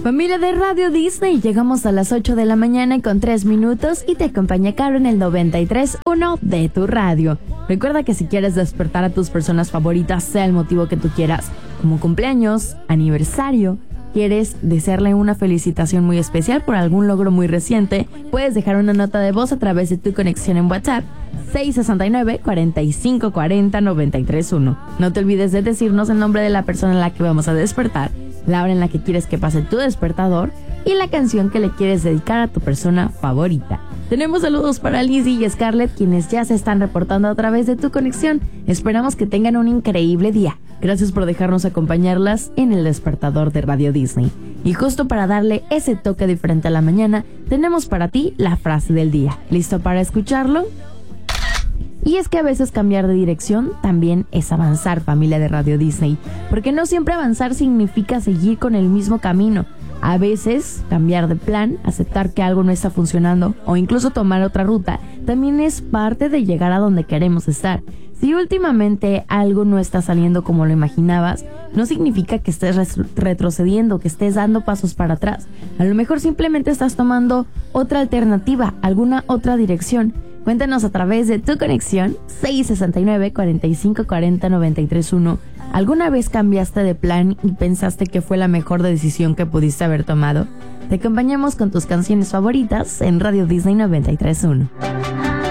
Familia de Radio Disney, llegamos a las 8 de la mañana con 3 minutos y te acompaña Caro en el 93.1 de tu radio. Recuerda que si quieres despertar a tus personas favoritas, sea el motivo que tú quieras, como cumpleaños, aniversario, quieres desearle una felicitación muy especial por algún logro muy reciente, puedes dejar una nota de voz a través de tu conexión en WhatsApp 669-4540-931. No te olvides de decirnos el nombre de la persona a la que vamos a despertar, la hora en la que quieres que pase tu despertador y la canción que le quieres dedicar a tu persona favorita. Tenemos saludos para Lizzie y Scarlett, quienes ya se están reportando a través de tu conexión. Esperamos que tengan un increíble día. Gracias por dejarnos acompañarlas en el despertador de Radio Disney. Y justo para darle ese toque diferente a la mañana, tenemos para ti la frase del día. ¿Listo para escucharlo? Y es que a veces cambiar de dirección también es avanzar, familia de Radio Disney, porque no siempre avanzar significa seguir con el mismo camino. A veces cambiar de plan, aceptar que algo no está funcionando o incluso tomar otra ruta también es parte de llegar a donde queremos estar. Si últimamente algo no está saliendo como lo imaginabas, no significa que estés retrocediendo, que estés dando pasos para atrás. A lo mejor simplemente estás tomando otra alternativa, alguna otra dirección. Cuéntanos a través de tu conexión 669-4540-931. ¿Alguna vez cambiaste de plan y pensaste que fue la mejor decisión que pudiste haber tomado? Te acompañamos con tus canciones favoritas en Radio Disney 93.1.